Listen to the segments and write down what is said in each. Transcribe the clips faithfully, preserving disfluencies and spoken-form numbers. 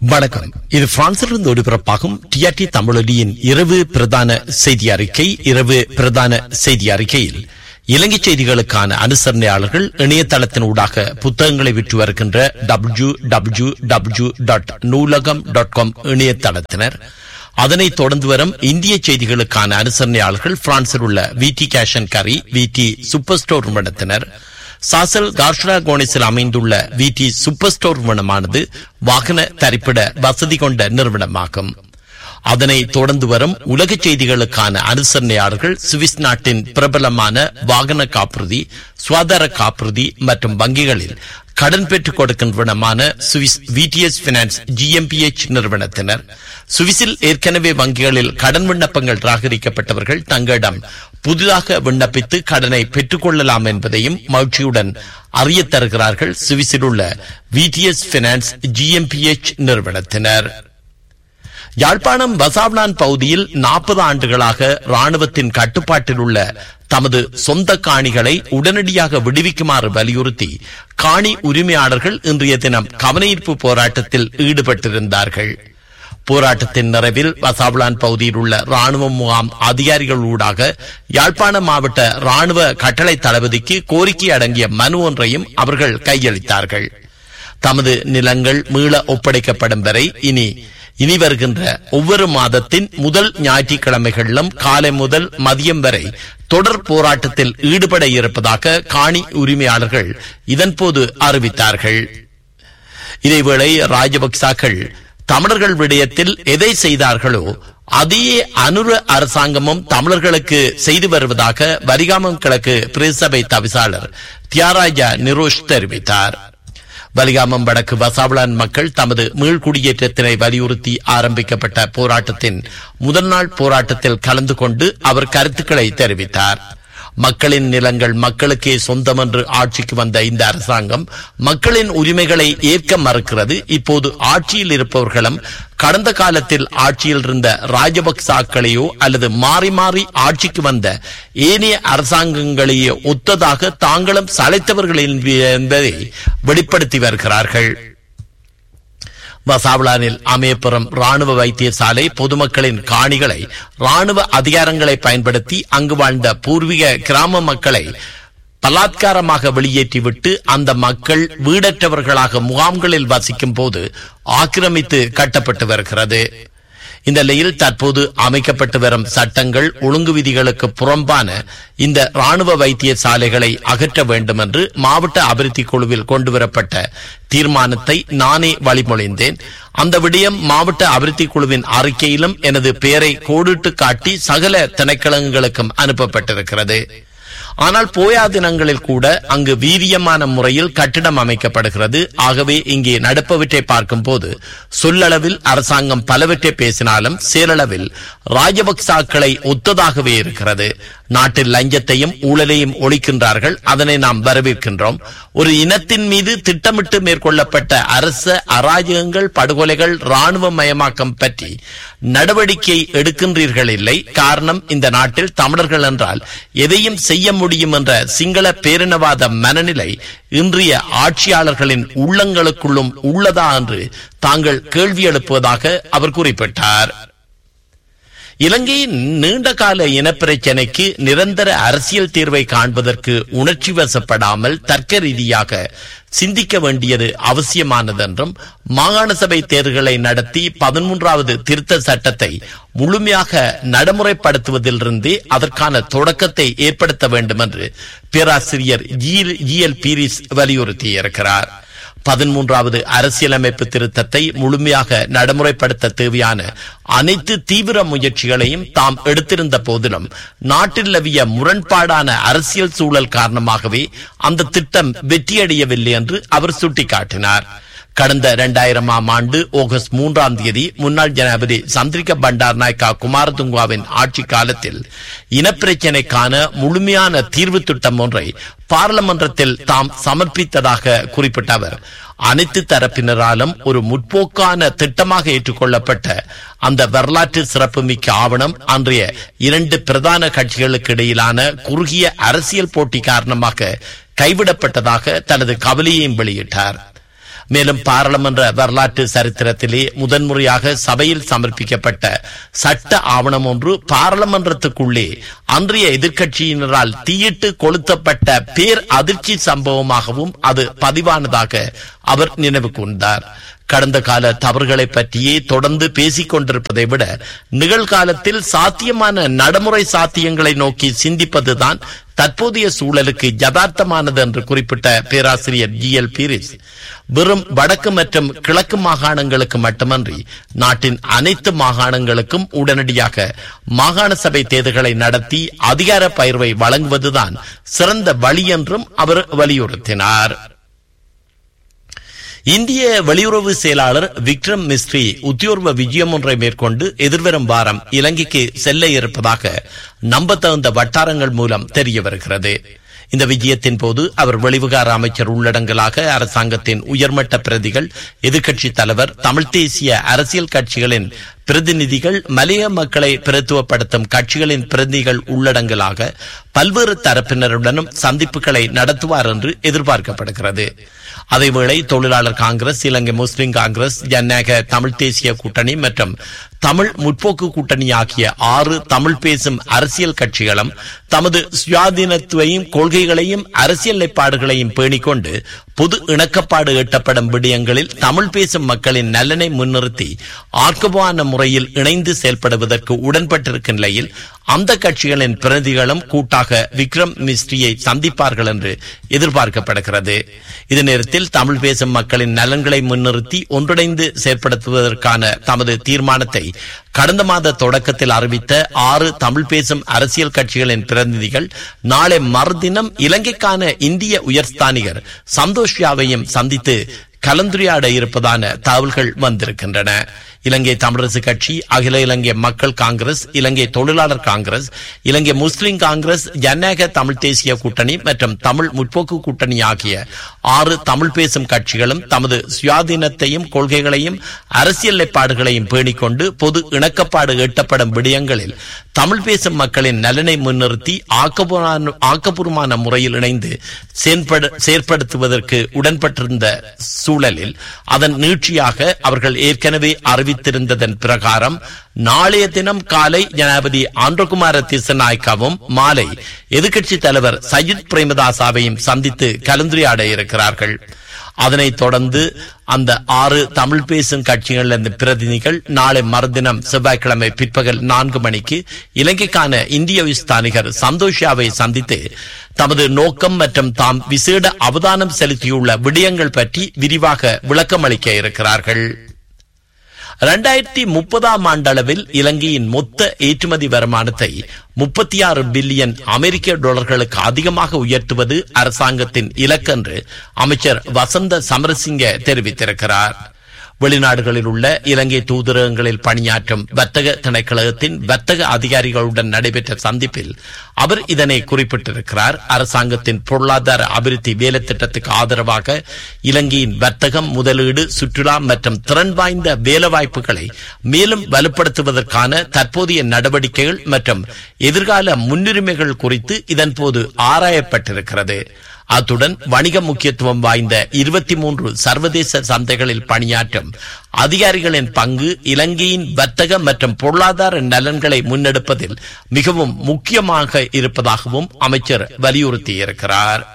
வணக்கம். இது பிரான்சிலிருந்து ஒளிபரப்பாகும் டிஆர்டி தமிழொலியின் இரவு பிரதான செய்தி அறிக்கை. இரவு பிரதான செய்தி அறிக்கையில் இலங்கை செய்திகளுக்கான அனுசரணையாளர்கள் இணையதளத்தின் ஊடாக புத்தகங்களை விற்று வருகின்ற டபிள்யூ டபிள்யூ டபிள்யூ டாட் நூலகம் டாட் காம் இணையதளத்தினர், அதனைத் தொடர்ந்து வரும் இந்திய செய்திகளுக்கான அனுசரணையாளர்கள் பிரான்சில் உள்ள விடி கேஷ் அண்ட் கரி, விடி சூப்பர் ஸ்டோர் நிறுவனத்தினர், சாசல் கார்ஷரா கோனிஸில் அமைந்துள்ள விடி சூப்பர் ஸ்டோர் நிறுவனமானது வாகன தரிப்பிட வசதி கொண்ட நிறுவனமாகும். அதனை தொடர்ந்து வரும் உலக செய்திகளுக்கான அனுசரணையாளர்கள் சுவிஸ் நாட்டின் பிரபலமான வாகன காப்புறுதி, சுகாதார காப்புறுதி மற்றும் வங்கிகளில் கடன் பெற்றுக் கொடுக்கின்றனமான சுவிஸ் விடிஎஸ் பினான்ஸ் ஜிஎம்பிஎச் நிறுவனத்தினர், சுவிஸில் ஏற்கனவே வங்கிகளில் கடன் விண்ணப்பங்கள் நிராகரிக்கப்பட்டவர்கள் தங்களிடம் புதிதாக விண்ணப்பித்து கடனை பெற்றுக் கொள்ளலாம் என்பதையும் மகிழ்ச்சியுடன் அறிய தருகிறார்கள் சுவிஸில் உள்ள விடிஎஸ் பினான்ஸ் ஜிஎம்பிஎச் நிறுவனத்தினர். யாழ்ப்பாணம் வசாவ்லான் பகுதியில் நாற்பது ஆண்டுகளாக ராணுவத்தின் கட்டுப்பாட்டில் உள்ள தமது சொந்த காணிகளை உடனடியாக விடுவிக்குமாறு வலியுறுத்தி காணி உரிமையாளர்கள் இன்றைய தினம் கவனஈர்ப்பு போராட்டத்தில் ஈடுபட்டிருந்தார்கள். போராட்டத்தின் நிறைவில் வசாவ்லான் பகுதியில் உள்ள ராணுவ முகாம் அதிகாரிகளூடாக யாழ்ப்பாண மாவட்ட ராணுவ கட்டளை தளபதிக்கு கோரிக்கை அடங்கிய மனு ஒன்றையும் அவர்கள் கையளித்தார்கள். தமது நிலங்கள் மீள ஒப்படைக்கப்படும் வரை இனி இனி வருகின்ற ஒவ்வொரு மாதத்தின் முதல் ஞாயிற்றுக்கிழமைகளிலும் காலை முதல் மதியம் வரை தொடர் போராட்டத்தில் ஈடுபட இருப்பதாக காணி உரிமையாளர்கள் இதன்போது அறிவித்தார்கள். இதேவேளை ராஜபக்சாக்கள் தமிழர்கள் விடயத்தில் எதை செய்தார்களோ அதையே அனுர அரசாங்கமும் தமிழர்களுக்கு செய்து வருவதாக வலிகாமம் கிழக்கு பிரதேசபை தவிசாளர் தியாகராஜா நிரோஷ் தெரிவித்தார். வலிகாமம் வடக்கு வசாவ்லான் மக்கள் தமது மீள்குடியேற்றத்தினை வலியுறுத்தி ஆரம்பிக்கப்பட்ட போராட்டத்தின் முதல் நாள் போராட்டத்தில் கலந்து கொண்டு அவர் கருத்துக்களை தெரிவித்தார். மக்களின் நிலங்கள் மக்களுக்கே சொந்தம் என்று ஆட்சிக்கு வந்த இந்த அரசாங்கம் மக்களின் உரிமைகளை ஏற்க மறுக்கிறது. இப்போது ஆட்சியில் இருப்பவர்களும் கடந்த காலத்தில் ஆட்சியில் இருந்த ராஜபக்சாக்களையோ அல்லது மாறி மாறி ஆட்சிக்கு வந்த ஏனைய அரசாங்கங்களையோ ஒத்ததாக தாங்களும் சளைத்தவர்கள் என்பதை வெளிப்படுத்தி வருகிறார்கள். வசாவ்லானில் அமையப்பெறும் ராணுவ வைத்தியசாலை பொதுமக்களின் காணிகளை ராணுவ அதிகாரங்களை பயன்படுத்தி அங்கு வாழ்ந்த பூர்வீக கிராம மக்களை பலாத்காரமாக வெளியேற்றிவிட்டு அந்த மக்கள் வீடற்றவர்களாக முகாம்களில் வசிக்கும் போது ஆக்கிரமித்து கட்டப்பட்டு வருகிறது. இந்த நிலையில் தற்போது அமைக்கப்பட்டு வரும் சட்டங்கள் ஒழுங்கு விதிகளுக்கு புறம்பான இந்த ராணுவ வைத்தியசாலைகளை அகற்ற வேண்டும் என்று மாவட்ட அபிவிருத்தி குழுவில் கொண்டுவரப்பட்ட தீர்மானத்தை நானே வழிமொழிந்தேன். அந்த விடயம் மாவட்ட அபிவிருத்தி குழுவின் அறிக்கையிலும் எனது பெயரை கோடிட்டு காட்டி சகல திணைக்களங்களுக்கும் அனுப்பப்பட்டிருக்கிறது. ஆனால் போயா தினங்களில் கூட அங்கு வீரியமான முறையில் கட்டிடம் அமைக்கப்படுகிறது. ஆகவே இங்கே நடப்பவற்றை பார்க்கும் போது சொல்லளவில் அரசாங்கம் பலவற்றை பேசினாலும் செயலளவில் ராஜபக்சாக்களை ஒத்ததாகவே இருக்கிறது. நாட்டில் லஞ்சத்தையும் ஊழலையும் ஒழிக்கின்றார்கள். அதனை நாம் வரவேற்கின்றோம். ஒரு இனத்தின் மீது திட்டமிட்டு மேற்கொள்ளப்பட்ட அரச அராஜகங்கள், படுகொலைகள், ராணுவ மயமாக்கம் பற்றி நடவடிக்கை எடுக்கின்றீர்கள் இல்லை. காரணம், இந்த நாட்டில் தமிழர்கள் என்றால் எதையும் செய்ய முடியும் என்ற சிங்கள பேரினவாத மனநிலை இன்றைய ஆட்சியாளர்களின் உள்ளங்களுக்குள்ளும் உள்ளதா என்று தாங்கள் கேள்வி எழுப்புவதாக அவர் குறிப்பிட்டார். இலங்கையின் நீண்டகால இனப்பிரச்சினைக்கு நிரந்தர அரசியல் தீர்வை காண்பதற்கு உணர்ச்சி வசப்படாமல் தர்க்க ரீதியாக சிந்திக்க வேண்டியது அவசியமானது என்றும், மாகாண சபை தேர்தல்களை நடத்தி பதிமூன்றாவது திருத்த சட்டத்தை முழுமையாக நடைமுறைப்படுத்துவதிலிருந்தே அதற்கான தொடக்கத்தை ஏற்படுத்த வேண்டும் என்று பேராசிரியர் ஜி எல் பீரிஸ் வலியுறுத்தியிருக்கிறார். பதிமூன்றாவது அரசியலமைப்பு திருத்தத்தை முழுமையாக நடைமுறைப்படுத்த தேவையான அனைத்து தீவிர முயற்சிகளையும் தாம் எடுத்திருந்த போதிலும் நாட்டில் நிலவிய முரண்பாடான அரசியல் சூழல் காரணமாகவே அந்த திட்டம் வெற்றியடையவில்லை என்று அவர் சுட்டிக்காட்டினார். கடந்த இரண்டாயிரமாம் ஆண்டு ஆகஸ்ட் மூன்றாம் தேதி முன்னாள் ஜனாதிபதி சந்திரிகா பண்டார் நாயக்கா குமாரதுங்கவின் ஆட்சி காலத்தில் இனப்பிரச்சினைக்கான முழுமையான தீர்வு திட்டம் ஒன்றை பாராளுமன்றத்தில் தாம் சமர்ப்பித்ததாக குறிப்பிட்ட அவர், அனைத்து தரப்பினராலும் ஒரு முற்போக்கான திட்டமாக ஏற்றுக்கொள்ளப்பட்ட அந்த வரலாற்று சிறப்புமிக்க ஆவணம் அன்றைய இரண்டு பிரதான கட்சிகளுக்கு இடையிலான குறுகிய அரசியல் போட்டி காரணமாக கைவிடப்பட்டதாக தனது கவலையையும் வெளியிட்டார். மேலும் பாராளுமன்ற வரலாற்று சரித்திரத்திலே முதன்முறையாக சபையில் சமர்ப்பிக்கப்பட்ட சட்ட ஆவணம் ஒன்று பாராளுமன்றத்துக்குள்ளே அன்றைய எதிர்க்கட்சியினரால் தீயிட்டு கொளுத்தப்பட்ட பேர் அதிர்ச்சி சம்பவமாகவும் அது பதிவானதாக அவர் நினைவு கூர்ந்தார். கடந்த கால தவறுகளை பற்றியே தொடர்ந்து பேசிக் கொண்டிருப்பதை விட நிகழ்காலத்தில் சாத்தியமான நடைமுறை சாத்தியங்களை நோக்கி சிந்திப்பதுதான் தற்போதைய சூழலுக்கு யதார்த்தமானது என்று குறிப்பிட்ட பேராசிரியர் ஜி எல் பீரிஸ், வெறும் வடக்கு மற்றும் கிழக்கு மாகாணங்களுக்கு மட்டுமன்றி நாட்டின் அனைத்து மாகாணங்களுக்கும் உடனடியாக மாகாண சபை தேர்தல்களை நடத்தி அதிகார பகிர்வை வழங்குவதுதான் சிறந்த வழி என்றும் அவர் வலியுறுத்தினார். இந்திய வெளியுறவு செயலாளர் விக்ரம் மிஸ்ரி உத்தியோர்வ விஜயம் ஒன்றை மேற்கொண்டு எதிர்வரும் வாரம் இலங்கைக்கு செல்ல இருப்பதாக நம்பத்தகுந்த வட்டாரங்கள் மூலம் தெரிய வருகிறது. இந்த விஜயத்தின் போது அவர் வெளிவிகார அமைச்சர் உள்ளடங்கலாக அரசாங்கத்தின் உயர்மட்ட பிரதிகள், எதிர்க்கட்சி தலைவர், தமிழ் தேசிய அரசியல் கட்சிகளின் பிரதிநிதிகள், மலைய மக்களை பிரதித்துவப்படுத்தும் கட்சிகளின் பிரதிநிதிகள் உள்ளடங்கலாக பல்வேறு தரப்பினருடனும் சந்திப்புகளை நடத்துவார் என்று எதிர்பார்க்கப்படுகிறது. அதேவேளை தொழிலாளர் காங்கிரஸ், இலங்கை முஸ்லிம் காங்கிரஸ், ஜனநாயக தமிழ் தேசிய கூட்டணி மற்றும் தமிழ் முற்போக்கு கூட்டணி ஆகிய ஆறு தமிழ் பேசும் அரசியல் கட்சிகளும் தமது சுயாதீனத்துவையும் கொள்கைகளையும் அரசியல் நிலைப்பாடுகளையும் பேணிக்கொண்டு பொது இணக்கப்பாடு எட்டப்படும் விடயங்களில் தமிழ் பேசும் மக்களின் நலனை முன்னிறுத்தி ஆர்வமான முறையில் இணைந்து செயல்படுவதற்கு உடன்பட்டிருக்கும் நிலையில் அந்த கட்சிகளின் பிரதிகளும் கூட்டாக விக்ரம் மிஸ்ரியை சந்திப்பார்கள் என்று எதிர்பார்க்கப்படுகிறது. இதே நேரத்தில் தமிழ் பேசும் மக்களின் நலன்களை முன்னிறுத்தி ஒன்றிணைந்து செயற்படுத்துவதற்கான தமது தீர்மானத்தை கடந்த மாத தொடக்கத்தில் அறிவித்த ஆறு தமிழ் பேசும் அரசியல் கட்சிகளின் பிரதிநிதிகள் நாளை மறுதினம் இலங்கைக்கான இந்திய உயர்ஸ்தானிகர் சந்தோஷ்யாவையும் சந்தித்து கலந்துரையாட இருப்பதான தகவல்கள் வந்திருக்கின்றன. இலங்கை தமிழரசு கட்சி, அகில இலங்கை மக்கள் காங்கிரஸ், இலங்கை தொழிலாளர் காங்கிரஸ், இலங்கை முஸ்லிம் காங்கிரஸ், ஜனநாயக தமிழ் தேசிய கூட்டணி மற்றும் தமிழ் முற்போக்கு கூட்டணி ஆகிய ஆறு தமிழ் பேசும் கட்சிகளும் தமது சுயாதீனத்தையும் கொள்கைகளையும் அரசியல் நிலைப்பாடுகளையும் பேணிக்கொண்டு பொது இணக்கப்பாடு எட்டப்படும் விடயங்களில் தமிழ் பேசும் மக்களின் நலனை முன்னிறுத்தி ஆக்கப்பூர்வமான முறையில் இணைந்து செயற்படுத்துவதற்கு உடன்பட்டிருந்த சூழலில் அதன் நீட்சியாக அவர்கள் ஏற்கனவே அறிவித்திருந்ததன் பிரகாரம் நாளைய தினம் காலை ஜனாதிபதி ஆந்திரகுமார திசநாயக்காவும் மாலை எதிர்க்கட்சி தலைவர் சஜித் பிரேமதாசாவையும் சந்தித்து கலந்துரையாட இருக்கிறார்கள். அதனைத் தொடர்ந்து அந்த ஆறு தமிழ் பேசும் கட்சிகளின் பிரதிநிதிகள் நாளை மறுதினம் செவ்வாய்க்கிழமை பிற்பகல் நான்கு மணிக்கு இலங்கைக்கான இந்திய உயர்ஸ்தானிகர் சந்தோஷாவை சந்தித்து தமது நோக்கம் மற்றும் தாம் விசேட அவதானம் செலுத்தியுள்ள விடயங்கள் பற்றி விரிவாக விளக்கமளிக்க இருக்கிறார்கள். இரண்டாயிரத்தி முப்பதாம் ஆண்டளவில் இலங்கையின் மொத்த ஏற்றுமதி வருமானத்தை முப்பத்தி ஆறு பில்லியன் அமெரிக்க டாலர்களுக்கு அதிகமாக உயர்த்துவது அரசாங்கத்தின் இலக்கு என்று அமைச்சர் வசந்த சமரசிங்க தெரிவித்திருக்கிறார். வெளிநாடுகளில் உள்ள இலங்கை தூதரகங்களில் பணியாற்றும் வர்த்தக திணைக்களத்தின் வர்த்தக அதிகாரிகளுடன் நடைபெற்ற சந்திப்பில் அவர் இதனை குறிப்பிட்டிருக்கிறார். அரசாங்கத்தின் பொருளாதார அபிவிருத்தி வேலை திட்டத்துக்கு ஆதரவாக இலங்கையின் வர்த்தகம், முதலீடு, சுற்றுலா மற்றும் திறன் வாய்ந்த வேலைவாய்ப்புகளை மேலும் வலுப்படுத்துவதற்கான தற்போதைய நடவடிக்கைகள் மற்றும் எதிர்கால முன்னுரிமைகள் குறித்து இதன்போது ஆராயப்பட்டிருக்கிறது. அத்துடன் வணிக முக்கியத்துவம் வாய்ந்த இருபத்தி மூன்று சர்வதேச சந்தைகளில் பணியாற்றும் அதிகாரிகளின் பங்கு இலங்கையின் வர்த்தக மற்றும் பொருளாதார நலன்களை முன்னெடுப்பதில் மிகவும் முக்கியமாக இருப்பதாகவும் அமைச்சர் வலியுறுத்தியிருக்கிறார்.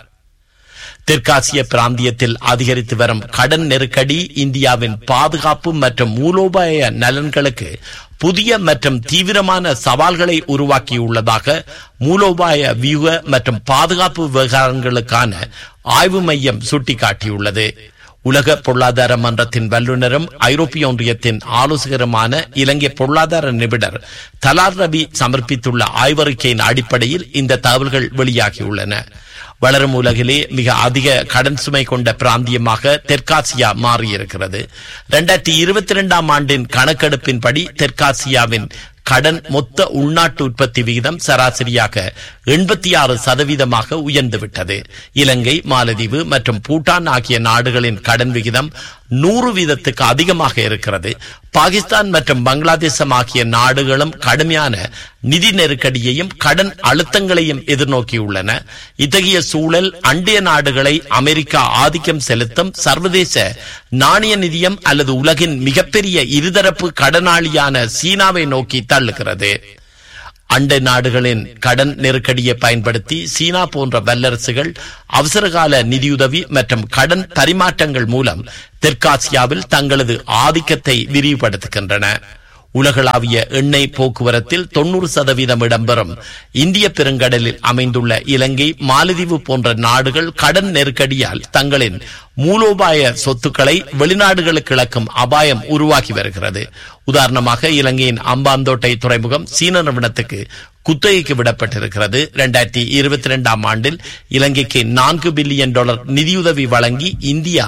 தெற்காசிய பிராந்தியத்தில் அதிகரித்து வரும் கடன் நெருக்கடி இந்தியாவின் பாதுகாப்பு மற்றும் மூலோபாய நலன்களுக்கு புதிய மற்றும் தீவிரமான சவால்களை உருவாக்கியுள்ளதாக மூலோபாய வியூக மற்றும் பாதுகாப்பு விவகாரங்களுக்கான ஆய்வு மையம் சுட்டிக்காட்டியுள்ளது. உலக பொருளாதார மன்றத்தின் வல்லுநரும் ஐரோப்பிய ஒன்றியத்தின் ஆலோசகருமான இலங்கை பொருளாதார நிபுணர் தலார் ரவி சமர்ப்பித்துள்ள ஆய்வறிக்கையின் அடிப்படையில் இந்த தகவல்கள் வெளியாகியுள்ளன. வளரும் உலகிலே மிக அதிக கடன் சுமை கொண்ட பிராந்தியமாக தெற்காசியா மாறியிருக்கிறது. இரண்டாயிரத்தி இருபத்தி இரண்டாம் ஆண்டின் கணக்கெடுப்பின்படி தெற்காசியாவின் கடன் மொத்த உள்நாட்டு உற்பத்தி விகிதம் சராசரியாக எண்பத்தி ஆறு சதவீதமாக உயர்ந்துவிட்டது. இலங்கை, மாலதீவு மற்றும் பூட்டான் ஆகிய நாடுகளின் கடன் விகிதம் நூறு வீதத்துக்கு அதிகமாக இருக்கிறது. பாகிஸ்தான் மற்றும் பங்களாதேசம் ஆகிய நாடுகளும் கடுமையான நிதி நெருக்கடியையும் கடன் அழுத்தங்களையும் எதிர்நோக்கியுள்ளன. இத்தகைய சூழல் அண்டிய நாடுகளை அமெரிக்கா ஆதிக்கம் செலுத்தும் சர்வதேச நாணய நிதியம் அல்லது உலகின் மிகப்பெரிய இருதரப்பு கடனாளியான சீனாவை நோக்கி தள்ளுகிறது. அண்டை நாடுகளின் கடன் நெருக்கடியை பயன்படுத்தி சீனா போன்ற வல்லரசுகள் அவசரகால நிதியுதவி மற்றும் கடன் பரிமாற்றங்கள் மூலம் தெற்காசியாவில் தங்களது ஆதிக்கத்தை விரிவுபடுத்துகின்றன. உலகளாவிய எண்ணெய் போக்குவரத்தில் தொன்னூறு சதவீதம் இடம்பெறும் இந்திய பெருங்கடலில் அமைந்துள்ள இலங்கை, மாலத்தீவு போன்ற நாடுகள் கடன் நெருக்கடியால் தங்களின் மூலோபாய சொத்துக்களை வெளிநாடுகளுக்கு இழக்கும் அபாயம் உருவாகி வருகிறது. உதாரணமாக, இலங்கையின் அம்பாந்தோட்டை துறைமுகம் சீன நிறுவனத்துக்கு குத்தகைக்கு விடப்பட்டிருக்கிறது. இரண்டாயிரத்தி இருபத்தி இரண்டாம் ஆண்டில் இலங்கைக்கு நான்கு பில்லியன் டாலர் நிதியுதவி வழங்கி இந்தியா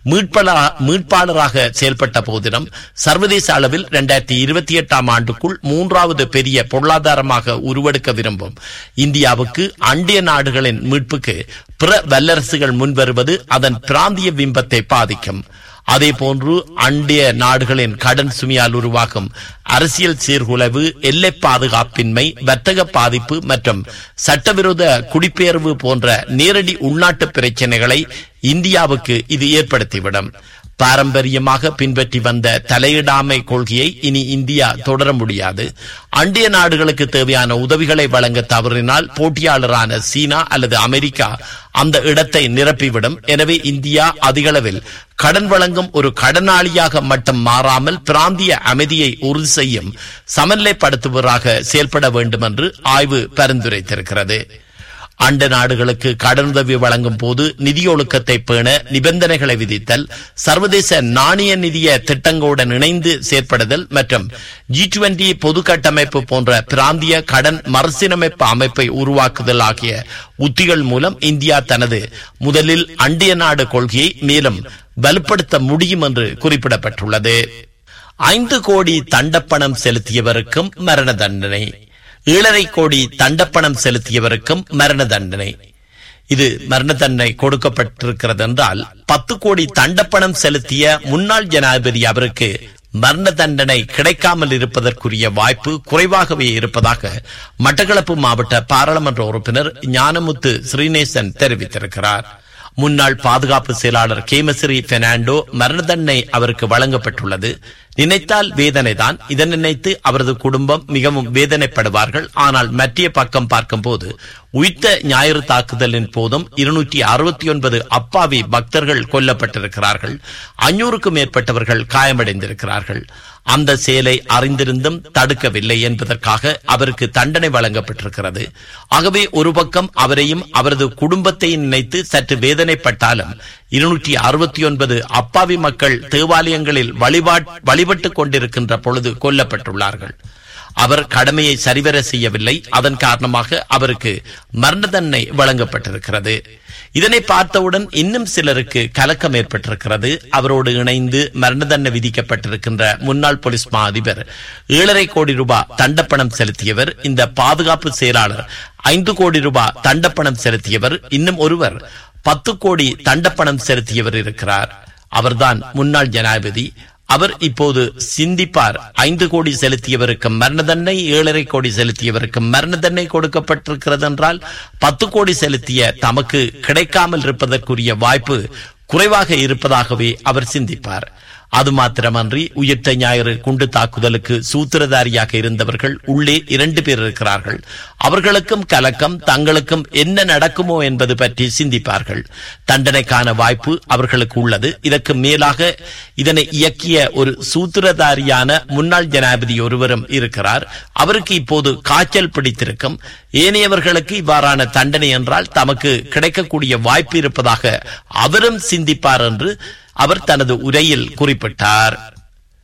மீட்பாளராக செயல்பட்ட போதிலும் சர்வதேச அளவில் இரண்டாயிரத்தி இருபத்தி எட்டாம் ஆண்டுக்குள் மூன்றாவது பெரிய பொருளாதாரமாக உருவெடுக்க விரும்பும் இந்தியாவுக்கு அண்டிய நாடுகளின் மீட்புக்கு பிற வல்லரசுகள் முன்வருவது அதன் பிராந்திய பிம்பத்தை பாதிக்கும். அதே போன்று அண்டிய நாடுகளின் கடன் சுமையால் உருவாகும் அரசியல் சீர்குலைவு, எல்லை பாதுகாப்பின்மை, வர்த்தக பாதிப்பு மற்றும் சட்டவிரோத குடிபெயர்வு போன்ற நேரடி உள்நாட்டு பிரச்சனைகளை இந்தியாவுக்கு இது ஏற்படுத்திவிடும். பாரம்பரியமாக பின்பற்றி வந்த தலையிடாமை கொள்கையை இனி இந்தியா தொடர முடியாது. அண்டிய நாடுகளுக்கு தேவையான உதவிகளை வழங்க தவறினால் போட்டியாளரான சீனா அல்லது அமெரிக்கா அந்த இடத்தை நிரப்பிவிடும். எனவே இந்தியா அதிகளவில் கடன் வழங்கும் ஒரு கடனாளியாக மட்டும் மாறாமல் பிராந்திய அமைதியை உறுதி செய்யும் சமநிலைப்படுத்துவராக செயல்பட வேண்டும் என்று ஆய்வு பரிந்துரைத்திருக்கிறது. அண்ட நாடுகளுக்கு கடனுதவி வழங்கும் போது நிதியொழுக்கத்தை பேண நிபந்தனைகளை விதித்தல், சர்வதேச நாணய நிதிய திட்டங்களுடன் இணைந்து செயற்படுதல் மற்றும் ஜி டுவெண்டி பொது கட்டமைப்பு போன்ற பிராந்திய கடன் மறுசீரமைப்பு அமைப்பை உருவாக்குதல் ஆகிய உத்திகள் மூலம் இந்தியா தனது முதலில் அண்டிய நாடு கொள்கையை மேலும் வலுப்படுத்த முடியும் என்று குறிப்பிடப்பட்டுள்ளது. ஐந்து கோடி தண்டப்பணம் செலுத்தியவருக்கும் மரண தண்டனை. ஏழரை கோடி தண்டப்பணம் செலுத்தியவருக்கும் மரண தண்டனை. இது மரண தண்டனை கொடுக்கப்பட்டிருக்கிறது என்றால் பத்து கோடி தண்டப்பணம் செலுத்திய முன்னாள் ஜனாதிபதி அவருக்கு மரண தண்டனை கிடைக்காமல் இருப்பதற்குரிய வாய்ப்பு குறைவாகவே இருப்பதாக மட்டக்களப்பு மாவட்ட பாராளுமன்ற உறுப்பினர் ஞானமுத்து ஸ்ரீநேசன் தெரிவித்திருக்கிறார். முன்னாள் பாதுகாப்பு செயலாளர் கேமசிறி பெர்னாண்டோ மரண தண்டனை அவருக்கு வழங்கப்பட்டுள்ளது. நினைத்தால் வேதனைதான். இதை நினைத்து அவரது குடும்பம் மிகவும் வேதனைப்படுவார்கள். ஆனால் மத்திய பக்கம் பார்க்கும் போது உயிர்த்த ஞாயிறு தாக்குதலின் போதும் இருநூற்றி அறுபத்தி ஒன்பது அப்பாவி பக்தர்கள் கொல்லப்பட்டிருக்கிறார்கள். ஐநூறுக்கும் மேற்பட்டவர்கள் காயமடைந்திருக்கிறார்கள். அந்த செயலை அறிந்திருந்தும் தடுக்கவில்லை என்பதற்காக அவருக்கு தண்டனை வழங்கப்பட்டிருக்கிறது. ஆகவே ஒரு பக்கம் அவரையும் அவரது குடும்பத்தையும் நினைத்து சற்று வேதனைப்பட்டாலும் இருநூற்றி அறுபத்தி ஒன்பது அப்பாவி மக்கள் தேவாலயங்களில் வழிபட்டுக் கொண்டிருக்கின்ற பொழுது கொல்லப்பட்டுள்ளார்கள். அவர் கடமையை சரிவர செய்யவில்லை. அதன் காரணமாக அவருக்கு மரண தண்டனை வழங்கப்பட்டிருக்கிறது. இதனை பார்த்தவுடன் இன்னும் சிலருக்கு கலக்கம் ஏற்பட்டிருக்கிறது. அவரோடு இணைந்து மரண தண்டனை விதிக்கப்பட்டிருக்கின்ற முன்னாள் போலீஸ் மா அதிபர், ஏழரை கோடி ரூபாய் தண்டப்பணம் செலுத்தியவர், இந்த பாதுகாப்பு செயலாளர் ஐந்து கோடி ரூபாய் தண்டப்பணம் செலுத்தியவர், இன்னும் ஒருவர் பத்து கோடி தண்டப்பணம் செலுத்தியவர் இருக்கிறார். அவர்தான் முன்னாள் ஜனாதிபதி. அவர் இப்போது சிந்திப்பார், ஐந்து கோடி செலுத்தியவருக்கு மரண தண்டனை, ஏழரை கோடி செலுத்தியவருக்கு மரண தண்டனை கொடுக்கப்பட்டிருக்கிறது என்றால் பத்து கோடி செலுத்திய தமக்கு கிடைக்காமல் இருப்பதற்குரிய வாய்ப்பு குறைவாக இருப்பதாகவே அவர் சிந்திப்பார். அது மாத்திரமன்றி உயிர்த்த ஞாயிறு குண்டு தாக்குதலுக்கு சூத்திரதாரியாக இருந்தவர்கள் உள்ளே இரண்டு பேர் இருக்கிறார்கள். அவர்களுக்கும் கலக்கம், தங்களுக்கும் என்ன நடக்குமோ என்பது பற்றி சிந்திப்பார்கள். தண்டனைக்கான வாய்ப்பு அவர்களுக்கு உள்ளது. இதற்கு மேலாக இதனை இயக்கிய ஒரு சூத்திரதாரியான முன்னாள் ஜனாதிபதி ஒருவரும் இருக்கிறார். அவருக்கு இப்போது காய்ச்சல் பிடித்திருக்கும். ஏனையவர்களுக்கு இவ்வாறான தண்டனை என்றால் தமக்கு கிடைக்கக்கூடிய வாய்ப்பு இருப்பதாக அவரும் சிந்திப்பார் என்று அவர் தனது உரையில் குறிப்பிட்டார்.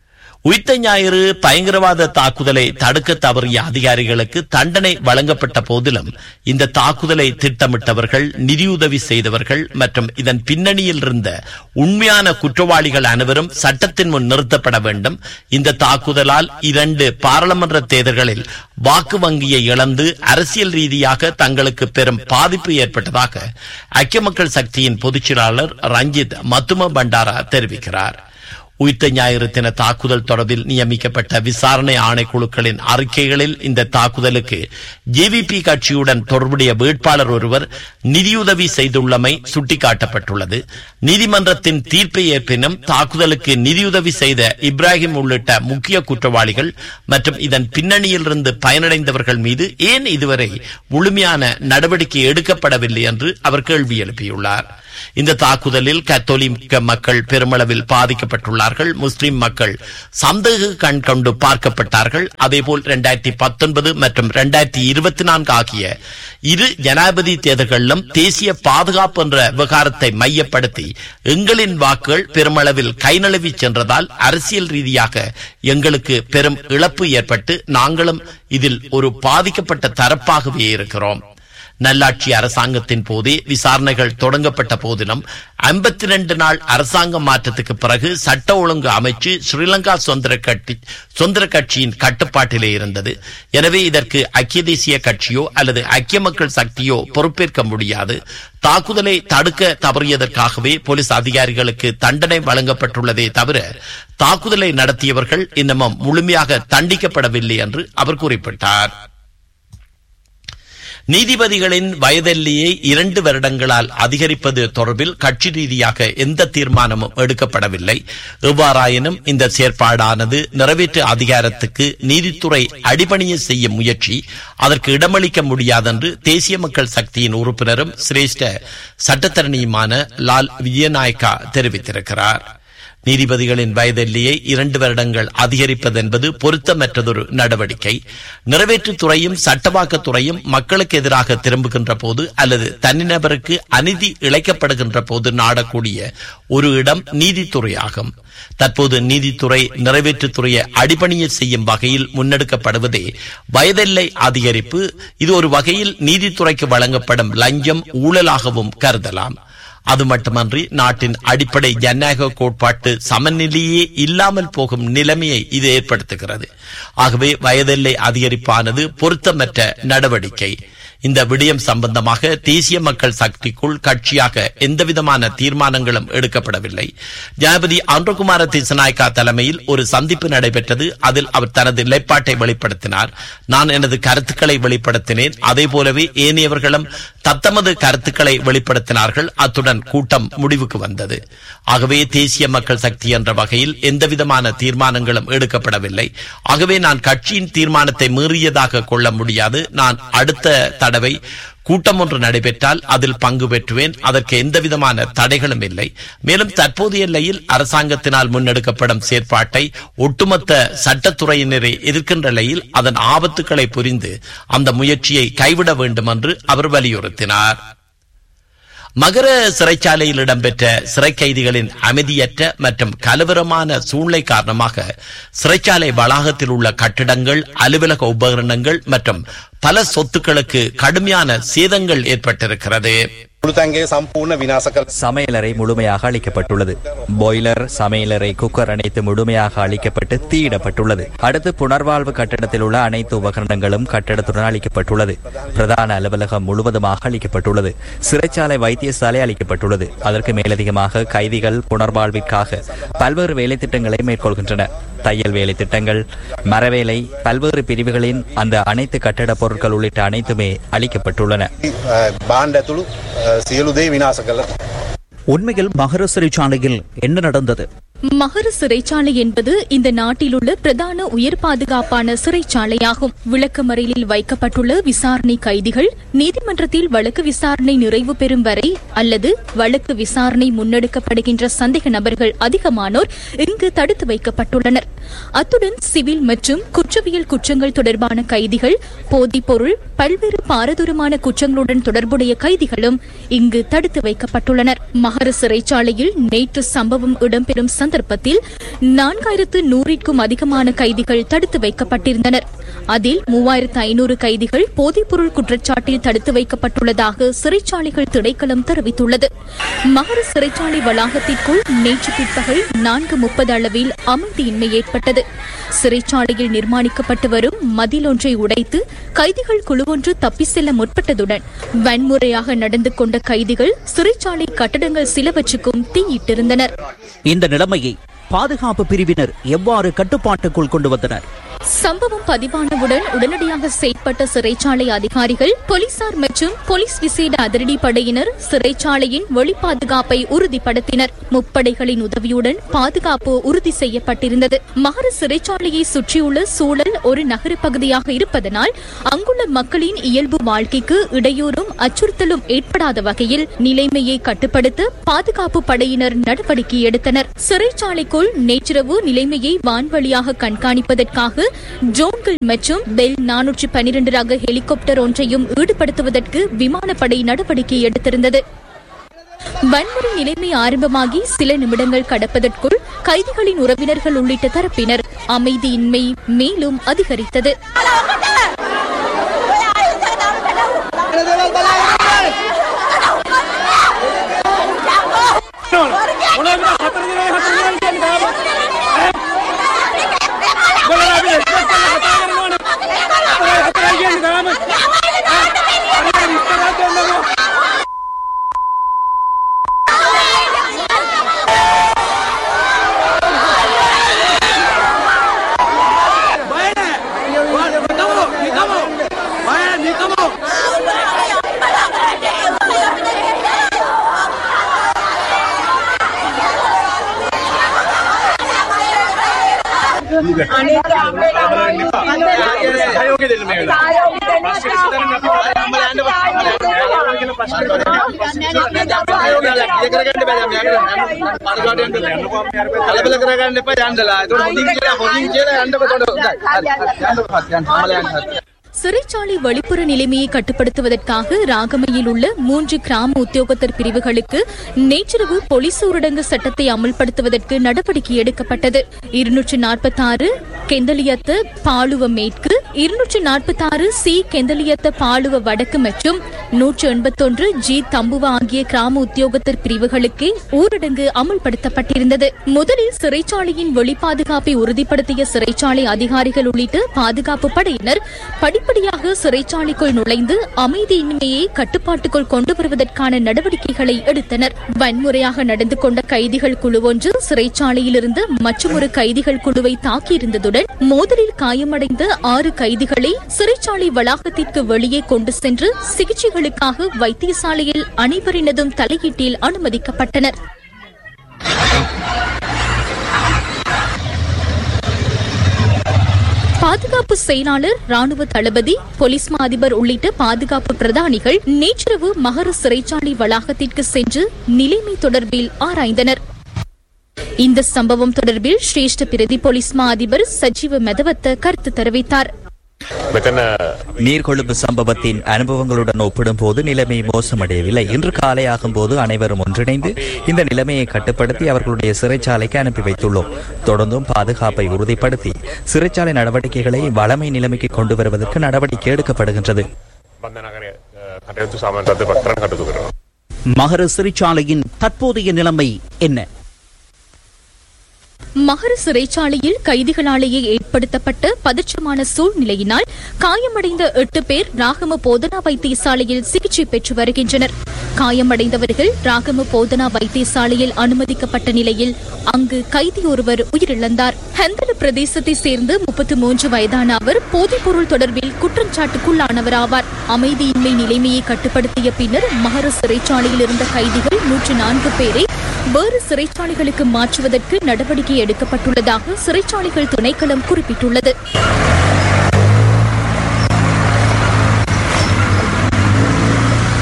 உயிர்த்த ஞாயிறு பயங்கரவாத தாக்குதலை தடுக்க தவறிய அதிகாரிகளுக்கு தண்டனை வழங்கப்பட்ட போதிலும் இந்த தாக்குதலை திட்டமிட்டவர்கள், நிதியுதவி செய்தவர்கள் மற்றும் இதன் பின்னணியில் இருந்த உண்மையான குற்றவாளிகள் அனைவரும் சட்டத்தின் முன் நிறுத்தப்பட வேண்டும். இந்த தாக்குதலால் இரண்டு பாராளுமன்ற தேர்தல்களில் வாக்கு வங்கியை இழந்து அரசியல் ரீதியாக தங்களுக்கு பெரும் பாதிப்பு ஏற்பட்டதாக ஐக்கிய மக்கள் சக்தியின் பொதுச் செயலாளர் ரஞ்சித் மத்தும பண்டாரா தெரிவிக்கிறார். உயிர்த்த ஞாயிறு தின தாக்குதல் தொடர்பில் நியமிக்கப்பட்ட விசாரணை ஆணைக்குழுக்களின் அறிக்கைகளில் இந்த தாக்குதலுக்கு ஜேவிபி கட்சியுடன் தொடர்புடைய வேட்பாளர் ஒருவர் நிதியுதவி செய்துள்ளமை சுட்டிக்காட்டப்பட்டுள்ளது. நீதிமன்றத்தின் தீர்ப்பை ஏற்பினும் தாக்குதலுக்கு நிதியுதவி செய்த இப்ராஹிம் உள்ளிட்ட முக்கிய குற்றவாளிகள் மற்றும் இதன் பின்னணியில் இருந்து பயனடைந்தவர்கள் மீது ஏன் இதுவரை முழுமையான நடவடிக்கை எடுக்கப்படவில்லை என்று அவர் கேள்வி எழுப்பியுள்ளார். இந்த தாக்குதலில் கத்தோலிக்க மக்கள் பெருமளவில் பாதிக்கப்பட்டுள்ளார்கள். முஸ்லிம் மக்கள் சந்தேக கண் கொண்டு பார்க்கப்பட்டார்கள். அதேபோல் இரண்டாயிரத்தி பத்தொன்பது மற்றும் இரண்டாயிரத்தி இருபத்தி நான்கு ஆகிய இரு ஜனாதிபதி தேர்தல்களிலும் தேசிய பாதுகாப்பு என்ற விவகாரத்தை மையப்படுத்தி எங்களின் வாக்குகள் பெருமளவில் கைநழுவி சென்றதால் அரசியல் ரீதியாக எங்களுக்கு பெரும் இழப்பு ஏற்பட்டு நாங்களும் இதில் ஒரு பாதிக்கப்பட்ட தரப்பாகவே இருக்கிறோம். நல்லாட்சி அரசாங்கத்தின் போதே விசாரணைகள் தொடங்கப்பட்ட போதிலும் ஐம்பத்தி இரண்டு நாள் அரசாங்க மாற்றத்துக்கு பிறகு சட்ட ஒழுங்கு அமைச்சு ஸ்ரீலங்கா சுதந்திர கட்சி சுதந்திர கட்சியின் கட்டுப்பாட்டிலே இருந்தது. எனவே இதற்கு ஐக்கிய தேசிய கட்சியோ அல்லது ஐக்கிய மக்கள் சக்தியோ பொறுப்பேற்க முடியாது. தாக்குதலை தடுக்க தவறியதற்காகவே போலீஸ் அதிகாரிகளுக்கு தண்டனை வழங்கப்பட்டுள்ளதே தவிர தாக்குதலை நடத்தியவர்கள் இன்னமும் முழுமையாக தண்டிக்கப்படவில்லை என்று அவர் குறிப்பிட்டார். நீதிபதிகளின் வயதெல்லையை இரண்டு வருடங்களால் அதிகரிப்பது தொடர்பில் கட்சி ரீதியாக எந்த தீர்மானமும் எடுக்கப்படவில்லை. எவ்வாறாயினும் இந்த செயற்பாடானது நிறைவேற்று அதிகாரத்துக்கு நீதித்துறை அடிபணிய செய்யும் முயற்சி, அதற்கு இடமளிக்க முடியாதென்று தேசிய மக்கள் சக்தியின் உறுப்பினரும் சிரேஷ்ட சட்டத்தரணியுமான லால் விஜயநாயக்கா தெரிவித்திருக்கிறார். நீதிபதிகளின் வயதெல்லையை இரண்டு வருடங்கள் அதிகரிப்பது என்பது பொருத்தமற்றதொரு நடவடிக்கை. நிறைவேற்றுத்துறையும் சட்டவாக்கத்துறையும் மக்களுக்கு எதிராக திரும்புகின்ற போது அல்லது தனிநபருக்கு அநீதி இழைக்கப்படுகின்ற போது நாடக்கூடிய ஒரு இடம் நீதித்துறையாகும். தற்போது நீதித்துறை நிறைவேற்றுத்துறையை அடிபணிய செய்யும் வகையில் முன்னெடுக்கப்படுவதே வயதெல்லை அதிகரிப்பு. இது ஒரு வகையில் நீதித்துறைக்கு வழங்கப்படும் லஞ்சம், ஊழலாகவும் கருதலாம். அது மட்டுமன்றி நாட்டின் அடிப்படை ஜனநாயக கோட்பாட்டு சமநிலையே இல்லாமல் போகும் நிலைமையை இது ஏற்படுத்துகிறது. ஆகவே வயதெல்லை அதிகரிப்பானது பொருத்தமற்ற நடவடிக்கை. இந்த விடயம் சம்பந்தமாக தேசிய மக்கள் சக்திக்குள் கட்சியாக எந்தவிதமான தீர்மானங்களும் எடுக்கப்படவில்லை. ஜனாதிபதி அன்ருகுமார திசாநாயக்கா தலைமையில் ஒரு சந்திப்பு நடைபெற்றது. அதில் அவர் தனது நிலைப்பாட்டை வெளிப்படுத்தினார். நான் எனது கருத்துக்களை வெளிப்படுத்தினேன். அதே போலவே ஏனையவர்களும் தத்தமது கருத்துக்களை வெளிப்படுத்தினார்கள். அத்துடன் கூட்டம் முடிவுக்கு வந்தது. ஆகவே தேசிய மக்கள் சக்தி என்ற வகையில் எந்தவிதமான தீர்மானங்களும் எடுக்கப்படவில்லை. ஆகவே நான் கட்சியின் தீர்மானத்தை மீறியதாக கொள்ள முடியாது. நான் அடுத்த தடவை கூட்டம் ஒன்று நடைபெற்றால் அதில் பங்கு பெற்றுவேன். அதற்கு எந்தவிதமான தடைகளும் இல்லை. மேலும் தற்போதைய நிலையில் அரசாங்கத்தினால் முன்னெடுக்கப்படும் செயற்பாட்டை ஒட்டுமொத்த சட்டத்துறையினரை எதிர்க்கின்ற நிலையில் அதன் ஆபத்துக்களை புரிந்து அந்த முயற்சியை கைவிட வேண்டும் என்று அவர் வலியுறுத்தினார். மகர சிறைச்சாலையில் இடம்பெற்ற சிறை கைதிகளின் அமைதியற்ற மற்றும் கலவரமான சூழ்நிலை காரணமாக சிறைச்சாலை வளாகத்தில் உள்ள கட்டிடங்கள், அலுவலக உபகரணங்கள் மற்றும் பல சொத்துக்களுக்கு கடுமையான சேதங்கள் ஏற்பட்டிருக்கிறது. சமையலறை முழுமையாக அளிக்கப்பட்டுள்ளது. பாய்லர், சமையலறை, குக்கர் அனைத்து முழுமையாக அளிக்கப்பட்டு தீயிடப்பட்டுள்ளது. அடுத்து புனர்வாழ்வு கட்டடத்தில் உள்ள அனைத்து உபகரணங்களும் கட்டடத்துடன் அளிக்கப்பட்டுள்ளது. பிரதான அலுவலகம் முழுவதுமாக அளிக்கப்பட்டுள்ளது. சிறைச்சாலை வைத்தியசாலை அளிக்கப்பட்டுள்ளது. அதற்கு மேலதிகமாக கைதிகள் புனர்வாழ்விற்காக பல்வேறு வேலை திட்டங்களை மேற்கொள்கின்றனர். தையல் வேலை திட்டங்கள், மரவேலை, பல்வேறு பிரிவுகளின் அந்த அனைத்து கட்டட பொருட்கள் உள்ளிட்ட அனைத்துமே அளிக்கப்பட்டுள்ளன. உண்மையில் மகர சிறைச்சாலையில் என்ன நடந்தது? மகர சிறைச்சாலை என்பது இந்த நாட்டில் உள்ள பிரதான உயர் பாதுகாப்பான சிறைச்சாலையாகும். விளக்கமறியலில் வைக்கப்பட்டுள்ள விசாரணை கைதிகள் நீதிமன்றத்தில் வழக்கு விசாரணை நிறைவு பெறும் வரை அல்லது வழக்கு விசாரணை முன்னெடுக்கப்படுகின்ற சந்தேக நபர்கள் அதிகமானோர் இங்கு தடுத்து வைக்கப்பட்டுள்ளனர். அத்துடன் சிவில் மற்றும் குற்றவியல் குற்றங்கள் தொடர்பான கைதிகள், போதைப் பொருள், பல்வேறு பாரதூரமான குற்றங்களுடன் தொடர்புடைய கைதிகளும் இங்கு தடுத்து வைக்கப்பட்டுள்ளனர். மகர சிறைச்சாலையில் நேற்று சம்பவம் இடம்பெறும் சந்தேக சந்தர்ப்பத்தில் நான்காயிரத்து நூறிற்கும் அதிகமான கைதிகள் தடுத்து வைக்கப்பட்டிருந்தனர். அதில் மூவாயிரத்து ஐநூறு கைதிகள் போதைப்பொருள் குற்றச்சாட்டில் தடுத்து வைக்கப்பட்டுள்ளதாக சிறைச்சாலைகள் திணைக்களம் தெரிவித்துள்ளது. மகர சிறைச்சாலை வளாகத்திற்குள் நேற்று பிற்பகல் நான்கு முப்பது அளவில் அமைதியின்மை ஏற்பட்டது. சிறைச்சாலையில் நிர்மாணிக்கப்பட்டு வரும் மதில் ஒன்றை உடைத்து கைதிகள் குழுவொன்று தப்பி செல்ல முற்பட்டதுடன் வன்முறையாக நடந்து கொண்ட கைதிகள் சிறைச்சாலை கட்டடங்கள் சிலவற்றுக்கும் தீயிட்டிருந்தனர். இந்த நிலைமையை பாதுகாப்பு பிரிவினர் எவ்வாறு கட்டுப்பாட்டுக்குள் கொண்டு வந்தனர்? சம்பவம் பதிவானவுடன் உடனடியாக செயற்பட்ட சிறைச்சாலை அதிகாரிகள், போலீசார் மற்றும் போலீஸ் விசேட அதிரடி படையினர் சிறைச்சாலையின் வெளி பாதுகாப்பை உறுதிப்படுத்தினர். முப்படைகளின் உதவியுடன் பாதுகாப்பு உறுதி செய்யப்பட்டிருந்தது. மகர சிறைச்சாலையை சுற்றியுள்ள சூழல் ஒரு நகர பகுதியாக இருப்பதனால் அங்குள்ள மக்களின் இயல்பு வாழ்க்கைக்கு இடையூறும் அச்சுறுத்தலும் ஏற்படாத வகையில் நிலைமையை கட்டுப்படுத்த பாதுகாப்பு படையினர் நடவடிக்கை எடுத்தனர். சிறைச்சாலைக்குள் நேற்றிரவு நிலைமையை வான்வழியாக கண்காணிப்பதற்காக ட்ரோன்கள் மற்றும் பெல் நானூற்று பனிரெண்டு ரக ஹெலிகாப்டர் ஒன்றையும் ஈடுபடுத்துவதற்கு விமானப்படை நடவடிக்கை எடுத்திருந்தது. வன்முறை நிலைமை ஆரம்பமாகி சில நிமிடங்கள் கடப்பதற்குள் கைதிகளின் உறவினர்கள் உள்ளிட்ட தரப்பினர் அமைதியின்மை மேலும் அதிகரித்தது. சிறைச்சாலை வெளிப்புற நிலைமையை கட்டுப்படுத்துவதற்காக ராகமையில் உள்ள மூன்று கிராம உத்தியோகத்தர் பிரிவுகளுக்கு நேற்றிரவு போலீஸ் ஊரடங்கு சட்டத்தை அமல்படுத்துவதற்கு நடவடிக்கை எடுக்கப்பட்டது. இருநூற்று நாற்பத்தி ஆறு கெந்தலியத்த பாலுவ மேற்கு, இருநூற்று நாற்பத்தி ஆறு சி கெந்தலியத்த பாலுவ வடக்கு மற்றும் நூற்று எண்பத்தொன்று ஜி தம்புவ ஆகிய கிராம உத்தியோகத்தர் பிரிவுகளுக்கு ஊரடங்கு அமல்படுத்தப்பட்டிருந்தது. முதலில் சிறைச்சாலையின் வெளி பாதுகாப்பை உறுதிப்படுத்திய சிறைச்சாலை அதிகாரிகள் உள்ளிட்ட பாதுகாப்பு படையினர் படிப்படியாக சிறைச்சாலைக்குள் நுழைந்து அமைதியின்மையை கட்டுப்பாட்டுக்குள் கொண்டு வருவதற்கான நடவடிக்கைகளை எடுத்தனர். வன்முறையாக நடந்து கொண்ட கைதிகள் குழு ஒன்று சிறைச்சாலையில் இருந்து மற்றொரு கைதிகள் குழுவை தாக்கியிருந்ததுடன் மோதலில் காயமடைந்த ஆறு கைதிகளை சிறைச்சாலை வளாகத்திற்கு வெளியே கொண்டு சென்று சிகிச்சைகளுக்காக வைத்தியசாலையில் அனைவரினதும் தலையீட்டில் அனுமதிக்கப்பட்டனர். பாதுகாப்பு செயலாளர், ராணுவ தளபதி, போலீஸ் மா அதிபர் உள்ளிட்ட பாதுகாப்பு பிரதானிகள் நேற்றிரவு மகர சிறைச்சாலை வளாகத்திற்கு சென்று நிலைமை தொடர்பில் ஆராய்ந்தனர். இந்த சம்பவம் தொடர்பில் சிரேஷ்ட பிரதி போலீஸ் மா அதிபர் சஜீவ மெதவத்த கருத்து தெரிவித்தார். நீர்கொழும்பு சம்பவத்தின் அனுபவங்களுடன் ஒப்பிடும்போது நிலைமை மோசமடையவில்லை. இன்று காலை ஆகும்போது அனைவரும் ஒன்றிணைந்து இந்த நிலைமையை கட்டுப்படுத்தி அவர்களுடைய சிறைச்சாலைக்கு அனுப்பி வைத்துள்ளோம். தொடர்ந்தும் பாதுகாப்பை உறுதிப்படுத்தி சிறைச்சாலை நடவடிக்கைகளை வளமை நிலைமைக்கு கொண்டு வருவதற்கு நடவடிக்கை எடுக்கப்படுகின்றது. மகர சிறைச்சாலையின் தற்போதைய நிலைமை என்ன? மகர சிறைச்சாலையில் கைதிகளாலேயே ஏற்படுத்தப்பட்ட பதற்றமான சூழ்நிலையினால் காயமடைந்த எட்டு பேர் ராகம போதனா வைத்தியசாலையில் சிகிச்சை பெற்று வருகின்றனர். காயமடைந்தவர்கள் ராகம போதனா வைத்தியசாலையில் அனுமதிக்கப்பட்ட நிலையில் அங்கு கைதி ஒருவர் உயிரிழந்தார். ஹந்தல பிரதேசத்தை சேர்ந்த முப்பத்தி மூன்று வயதான அவர் போதைப்பொருள் தொடர்பில் குற்றச்சாட்டுக்குள்ளானவர் ஆவார். அமைதியின்மை நிலைமையை கட்டுப்படுத்திய பின்னர் மகர சிறைச்சாலையில் இருந்த கைதிகள் நூற்று நான்கு பேரை வேறு சிறைச்சாலைகளுக்கு மாற்றுவதற்கு நடவடிக்கை எடுக்கப்பட்டுள்ளதாக சிறைச்சாலைகள் திணைக்களம் குறிப்பிட்டுள்ளது.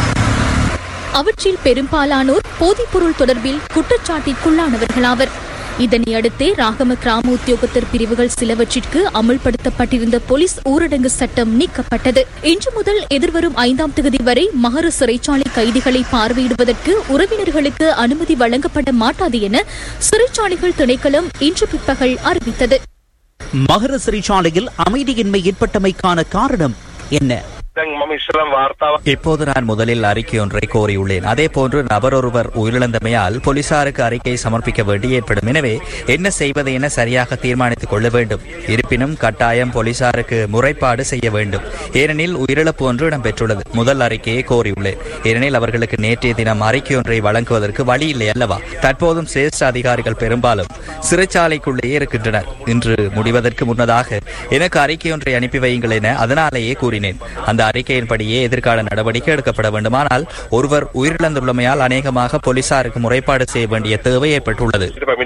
அவற்றில் பெரும்பாலானோர் போதைப்பொருள் தொடர்பில் குற்றச்சாட்டிற்குள்ளானவர்களாவர். இதனையடுத்தே ராகம கிராம உத்தியோகத்தர் பிரிவுகள் சிலவற்றிற்கு அமல்படுத்தப்பட்டிருந்த போலீஸ் ஊரடங்கு சட்டம் நீக்கப்பட்டது. இன்று முதல் எதிர்வரும் ஐந்தாம் தேதி வரை மகர சிறைச்சாலை கைதிகளை பார்வையிடுவதற்கு உறவினர்களுக்கு அனுமதி வழங்கப்பட மாட்டாது என சிறைச்சாலைகள் திணைக்களம் இன்று பிற்பகல் அறிவித்தது. மகர சிறைச்சாலையில் அமைதியின்மை ஏற்பட்டமைக்கான காரணம் என்ன? இப்போது நான் முதலில் அறிக்கை ஒன்றை கோரியுள்ளேன். அதே போன்று நபர் ஒருவர் உயிரிழந்தமையால் போலீசாருக்கு அறிக்கை சமர்ப்பிக்க வேண்டி ஏற்படும். எனவே என்ன செய்வது என சரியாக தீர்மானித்துக் கொள்ள வேண்டும். இருப்பினும் கட்டாயம் போலீசாருக்கு முறைப்பாடு செய்ய வேண்டும். ஏனெனில் உயிரிழப்பு ஒன்று இடம்பெற்றுள்ளது. முதல் அறிக்கையை கோரியுள்ளேன். ஏனெனில் அவர்களுக்கு நேற்றைய தினம் அறிக்கை ஒன்றை வழங்குவதற்கு வழி இல்லை அல்லவா? தற்போதும் சிரேஷ்ட அதிகாரிகள் பெரும்பாலும் சிறைச்சாலைக்குள்ளேயே இருக்கின்றனர். இன்று முடிவதற்கு முன்னதாக எனக்கு அறிக்கை ஒன்றை அனுப்பி வையுங்கள் என அதனாலேயே கூறினேன். அந்த அறிக்கையின்படியே எதிர்கால நடவடிக்கை எடுக்கப்பட வேண்டுமானால் ஒருவர் உயிரிழந்துள்ளமையால் அநேகமாக போலீசாருக்கு முறைப்பாடு செய்ய வேண்டிய தேவை ஏற்பட்டுள்ளது.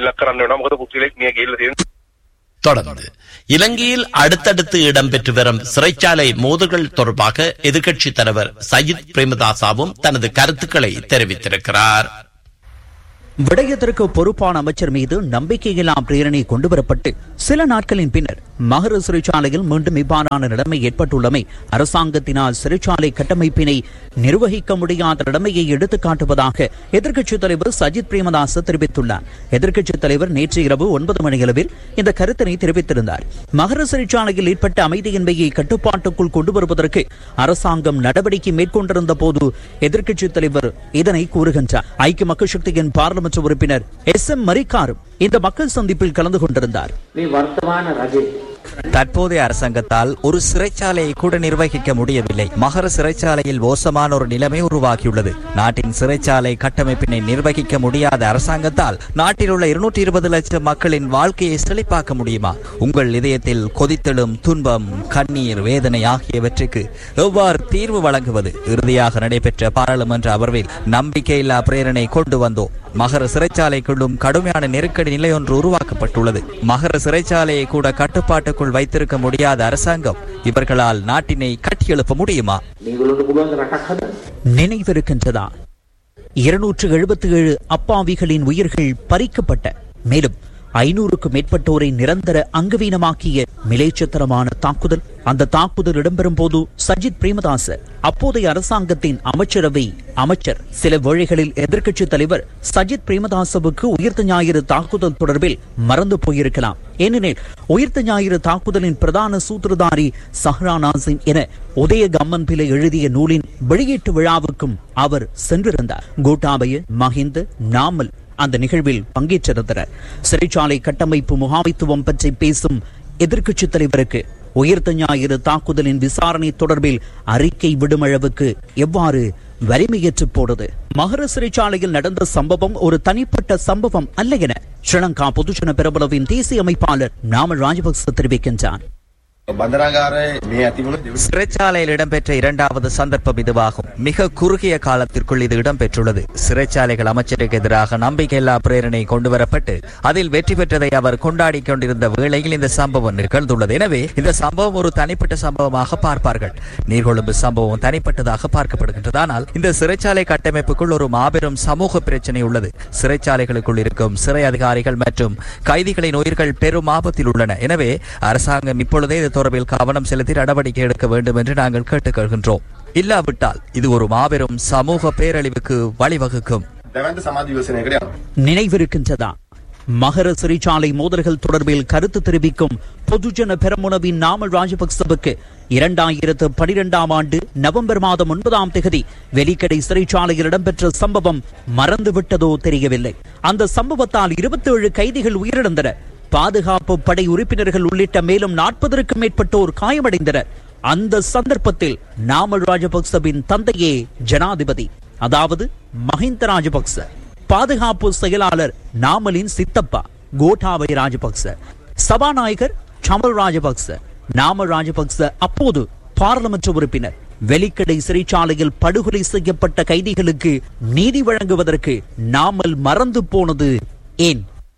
தொடர்ந்து இலங்கையில் அடுத்தடுத்து இடம்பெற்று வரும் சிறைச்சாலை மோதல்கள் தொடர்பாக எதிர்க்கட்சித் தலைவர் சஜித் பிரேமதாசாவும் தனது கருத்துக்களை தெரிவித்திருக்கிறார். விடயத்திற்கு பொறுப்பான அமைச்சர் மீது நம்பிக்கையில்லா பிரேரணை கொண்டுவரப்பட்டு சில நாட்களின் பின்னர் மகர சிறைச்சாலையில் மீண்டும் இவ்வாறான நிலைமை ஏற்பட்டுள்ளமை அரசாங்கத்தினால் சிறைச்சாலை கட்டமைப்பினை நிர்வகிக்க முடியாத நிலைமையை எடுத்துக் காட்டுவதாக எதிர்க்கட்சித் தலைவர் சஜித் பிரேமதாச தெரிவித்துள்ளார். எதிர்க்கட்சித் தலைவர் நேற்று இரவு ஒன்பது மணியளவில் இந்த கருத்தினை தெரிவித்திருந்தார். மகர சிறைச்சாலையில் ஏற்பட்ட அமைதியின்மையை கட்டுப்பாட்டுக்குள் கொண்டு வருவதற்கு அரசாங்கம் நடவடிக்கை மேற்கொண்டிருந்த போது எதிர்க்கட்சித் தலைவர் இதனை கூறுகின்றார். ஐக்கிய மக்கள் சக்தியின் பார்லிமெண்ட் உறுப்பினர் எஸ் எம் மரிக்காரும் இந்த மக்கள் சந்திப்பில் கலந்து கொண்டிருந்தார். தற்போதைய அரசாங்கத்தால் ஒரு சிறைச்சாலையை கூட நிர்வகிக்க முடியவில்லை. மகர சிறைச்சாலையில் மோசமான ஒரு நிலைமை உருவாகியுள்ளது. நாட்டின் சிறைச்சாலை கட்டமைப்பினை நிர்வகிக்க முடியாத அரசாங்கத்தால் நாட்டில் உள்ள இருநூற்றி இருபது லட்சம் மக்களின் வாழ்க்கையை செழிப்பாக்க முடியுமா? உங்கள் இதயத்தில் கொதித்தெழும் துன்பம், கண்ணீர், வேதனை ஆகியவற்றுக்கு எவ்வாறு தீர்வு வழங்குவது? இறுதியாக நடைபெற்ற பாராளுமன்ற அமர்வில் நம்பிக்கையில்லா பிரேரணை கொண்டு வந்தோம். மகர சிறைச்சாலைக்குள்ளும் கடுமையான நெருக்கடி நிலை ஒன்று உருவாக்கப்பட்டுள்ளது. மகர சிறைச்சாலையை கூட கட்டுப்பாட்டுக்குள் வைத்திருக்க முடியாத அரசாங்கம் இவர்களால் நாட்டினை கட்டியெழுப்ப முடியுமா? நினைவிருக்கின்றதா? இருநூற்று எழுபத்தி ஏழு அப்பாவிகளின் உயிர்கள் பறிக்கப்பட்ட, மேலும் ஐநூறுக்கும் மேற்பட்டோரை நிரந்தர அங்கவீனமாக்கிய மிலேச்சத்தரமான தாக்குதல். அந்த தாக்குதல் இடம்பெறும் போது சஜித் பிரேமதாச அப்போதைய அரசாங்கத்தின் அமைச்சரவை அமைச்சர். சில வேளைகளில் எதிர்க்கட்சித் தலைவர் சஜித் பிரேமதாசவுக்கு உயிர்த்த ஞாயிறு தாக்குதல் தொடர்பில் மறந்து போயிருக்கலாம். ஏனெனில் உயிர்த்த ஞாயிறு தாக்குதலின் பிரதான சூத்திரதாரி சஹ்ரா நாசிம் என உதய கம்மன் பிள்ளை எழுதிய நூலின் வெளியீட்டு விழாவுக்கும் அவர் சென்றிருந்தார். கோட்டாபய, மஹிந்த, நாமல் அந்த நிகழ்வில் பங்கேற்றிருந்தனர். சிறைச்சாலை கட்டமைப்பு முகாமைத்துவம் பற்றி பேசும் எதிர்க்கட்சித் தலைவருக்கு உயிர்த்த ஞாயிறு தாக்குதலின் விசாரணை தொடர்பில் அறிக்கை விடும் அளவுக்கு எவ்வாறு வலிமையற்று போனது? மகர சிறைச்சாலையில் நடந்த சம்பவம் ஒரு தனிப்பட்ட சம்பவம் அல்ல என ஸ்ரீலங்கா பொதுஜன பெரமுனவின் தேசிய அமைப்பாளர் நாமல் ராஜபக்ச தெரிவிக்கின்றார். சிறைச்சாலையில் இடம்பெற்ற இரண்டாவது சந்தர்ப்பம் இதுவாகும். மிக குறுகிய காலத்திற்குள் இது இடம்பெற்றுள்ளது. சிறைச்சாலைகள் அமைச்சருக்கு எதிராக நம்பிக்கையில்லா பிரேரணை கொண்டுவரப்பட்டு அதில் வெற்றி பெற்றதை அவர் கொண்டாடி கொண்டிருந்த வேளையில் இந்த சம்பவம் நிகழ்ந்துள்ளது. எனவே இந்த சம்பவம் ஒரு தனிப்பட்ட சம்பவமாக பார்ப்பார்கள். நீர்கொழும்பு சம்பவம் தனிப்பட்டதாக பார்க்கப்படுகின்றது. ஆனால் இந்த சிறைச்சாலை கட்டமைப்புக்குள் ஒரு மாபெரும் சமூக பிரச்சனை உள்ளது. சிறைச்சாலைகளுக்குள் இருக்கும் சிறை அதிகாரிகள் மற்றும் கைதிகளின் உயிர்கள் பெரும் ஆபத்தில் உள்ளன. எனவே அரசாங்கம் இப்பொழுதே தொடர்பில் கவனம் செலுத்தி நடவடிக்கை எடுக்க வேண்டும் என்று நாங்கள் கேட்டுக்கொள்கின்றோம். இல்லாவிட்டால் இது ஒரு மாபெரும் சமூக பேரழிவுக்கு வழிவகுக்கும். நினைவிருக்கின்றதா? மகர சிறைச்சாலை மோதல்கள் தொடர்பில் கருத்து தெரிவிக்கும் பொதுஜன பெரமுனவின் நாமல் ராஜபக்சவுக்கு இரண்டாயிரத்து பனிரெண்டாம் ஆண்டு நவம்பர் மாதம் ஒன்பதாம் தேதி வெலிக்கடை சிறைச்சாலையில் இடம்பெற்ற சம்பவம் மறந்துவிட்டதோ தெரியவில்லை. அந்த சம்பவத்தால் இருபத்தி ஏழு கைதிகள் உயிரிழந்தனர். பாதுகாப்பு படை உறுப்பினர்கள் உள்ளிட்ட மேலும் நாற்பதற்கும் மேற்பட்டோர் காயமடைந்தனர். அந்த சந்தர்ப்பத்தில் நாமல் ராஜபக்சவின் தந்தையே ஜனாதிபதி, அதாவது மஹிந்த ராஜபக்ச, பாதுகாப்பு செயலாளர் நாமலின் சித்தப்பா கோட்டாபய ராஜபக்ச, சபாநாயகர் சமல் ராஜபக்ச, நாமல் ராஜபக்ச அப்போது பாராளுமன்ற உறுப்பினர். வெலிக்கடை சிறைச்சாலையில் படுகொலை செய்யப்பட்ட கைதிகளுக்கு நீதி வழங்குவதற்கு நாமல் மறந்து போனது ஏன்?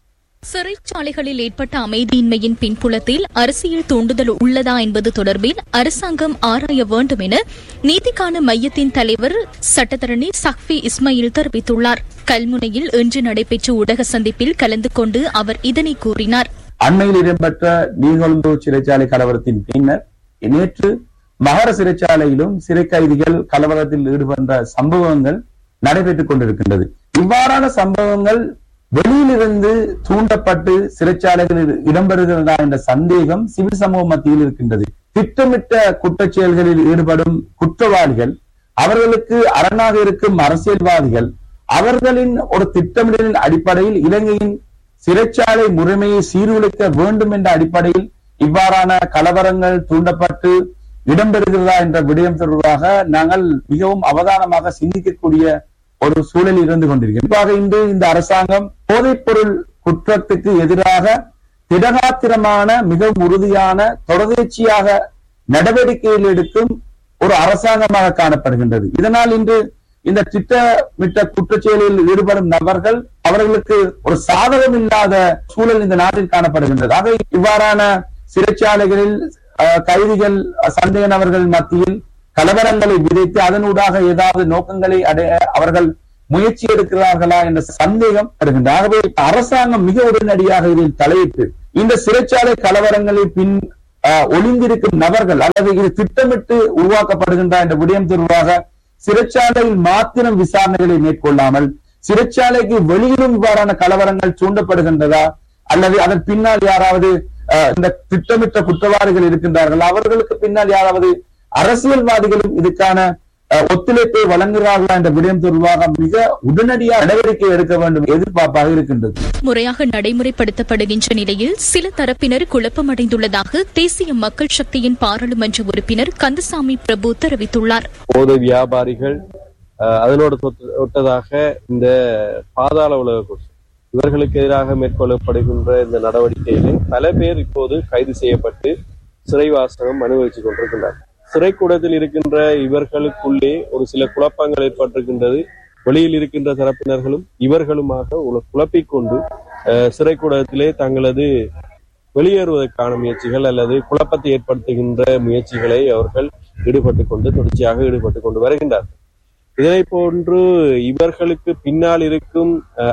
சிறைச்சாலைகளில் ஏற்பட்ட அமைதியின்மையின் பின்புலத்தில் அரசியல் தூண்டுதல் உள்ளதா என்பது தொடர்பில் அரசாங்கம் ஆராய வேண்டும் என நீதிக்கான மையத்தின் தலைவர் சட்டத்தரணி சக்ஃபி இஸ்மாயில் தெரிவித்துள்ளார். கல்முனையில் இன்று நடைபெற்ற ஊடக சந்திப்பில் கலந்து கொண்டு அவர் இதனை கூறினார். அண்மையில் இடம்பெற்ற நீர்கொழும்பு சிறைச்சாலை கலவரத்தின் பின்னர் நேற்று மகர சிறைச்சாலையிலும் சிறை கைதிகள் கலவரத்தில் ஈடுபட்ட சம்பவங்கள் நடைபெற்றுக் கொண்டிருக்கின்றது. இவ்வாறான சம்பவங்கள் வெளியிலிருந்து தூண்டப்பட்டு சிறைச்சாலைகளில் இடம்பெறுகிறதா என்ற சந்தேகம் சிவில் சமூக மத்தியில் இருக்கின்றது. திட்டமிட்ட குற்றச் செயல்களில் ஈடுபடும் குற்றவாளிகள், அவர்களுக்கு அரணாக இருக்கும் அரசியல்வாதிகள், அவர்களின் ஒரு திட்டமிடலின் அடிப்படையில் இலங்கையின் சிறைச்சாலை முறைமையை சீர்குலைக்க வேண்டும் என்ற அடிப்படையில் இவ்வாறான கலவரங்கள் தூண்டப்பட்டு இடம்பெறுகிறதா என்ற விடயம் தொடர்பாக நாங்கள் மிகவும் அவதானமாக சிந்திக்கக்கூடிய ஒரு சூழலில் இருந்து கொண்டிருக்கிறோம். இன்று இந்த அரசாங்கம் போதைப் பொருள் குற்றத்துக்கு எதிராக திடகாத்திரமான மிகவும் உறுதியான தொடர்ச்சியாக நடவடிக்கைகள் எடுக்கும் ஒரு அரசாங்கமாக காணப்படுகின்றது. இதனால் இன்று இந்த திட்டமிட்ட குற்றச்செயலில் ஈடுபடும் நபர்கள், அவர்களுக்கு ஒரு சாதகம் இல்லாத சூழல் இந்த நாட்டில் காணப்படுகின்றது. ஆக இவ்வாறான சிறைச்சாலைகளில் கைதிகள், சந்தேக நபர்கள் மத்தியில் கலவரங்களை விதைத்து அதனூடாக ஏதாவது நோக்கங்களை அடைய அவர்கள் முயற்சி எடுக்கிறார்களா என்ற சந்தேகம் வருகின்றது. ஆகவே அரசாங்கம் மிக உடனடியாக இதில் தலையிட்டு இந்த சிறைச்சாலை கலவரங்களில் பின் ஒளிந்திருக்கும் நபர்கள் அல்லது இது திட்டமிட்டு உருவாக்கப்படுகின்ற என்ற விடயம் தொடர்பாக சிறைச்சாலையில் மாத்திரம் விசாரணைகளை மேற்கொள்ளாமல் சிறைச்சாலைக்கு வெளியிலும் இவ்வாறான கலவரங்கள் தூண்டப்படுகின்றதா அல்லது அதன் பின்னால் யாராவது இந்த திட்டமிட்ட குற்றவாளிகள் இருக்கின்றார்கள், அவர்களுக்கு பின்னால் யாராவது அரசியல்வாதிகளும் இதுக்கான ஒத்துழைப்பை வழங்குகிறார்களா என்ற விடயம் தொடர்பாக மிக உடனடியாக நடவடிக்கை எடுக்க வேண்டும் எதிர்பார்ப்பாக இருக்கின்றது. முறையாக நடைமுறைப்படுத்தப்படுகின்ற நிலையில் சில தரப்பினர் குழப்பமடைந்துள்ளதாக தேசிய மக்கள் சக்தியின் பாராளுமன்ற உறுப்பினர் கந்தசாமி பிரபு தெரிவித்துள்ளார். போதை வியாபாரிகள், அதனோடு ஒட்டதாக இந்த பாதாள உலக இவர்களுக்கு எதிராக மேற்கொள்ளப்படுகின்ற இந்த நடவடிக்கையிலே பல பேர் இப்போது கைது செய்யப்பட்டு சிறைவாசகம் அனுபவித்துக் கொண்டிருக்கின்றனர். சிறைக்கூடத்தில் இருக்கின்ற இவர்களுக்குள்ளே ஒரு சில குழப்பங்கள் ஏற்பட்டிருக்கின்றது. வெளியில் இருக்கின்ற தரப்பினர்களும் இவர்களுமாக குழப்பிக் கொண்டு சிறைக்கூடத்திலே தங்களது வெளியேறுவதற்கான முயற்சிகள் அல்லது குழப்பத்தை ஏற்படுத்துகின்ற முயற்சிகளை அவர்கள் ஈடுபட்டுக் கொண்டு தொடர்ச்சியாக ஈடுபட்டுக் கொண்டு வருகின்றார்கள். இதனை போன்று இவர்களுக்கு பின்னால் இருக்கும்